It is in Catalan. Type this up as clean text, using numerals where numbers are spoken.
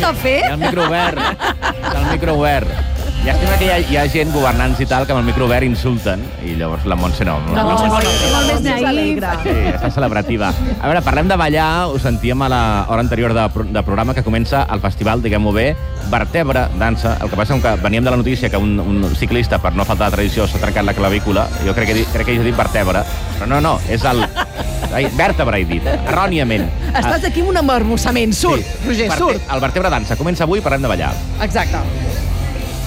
està fet? Hi ha el micro obert. Està el micro obert. Llàstima que hi ha gent, governants i tal, que amb el micro obert insulten. I llavors la Montse no. No, molt més naïf. Sí, està celebrativa. A veure, parlem de ballar. Ho sentíem a l'hora anterior de programa, que comença el festival, diguem-ho bé, Vertebra, dansa. El que passa és que veníem de la notícia que un ciclista, per no faltar de tradició, s'ha trencat la clavícula. Jo crec que he dit vertebra. Però no, és el... Vèrtebra, he dit, erròniament. Estàs aquí amb un embarbussament. Surt, Roger, surt. El Vertebra dansa comença avui, parlem de ballar. Exacte.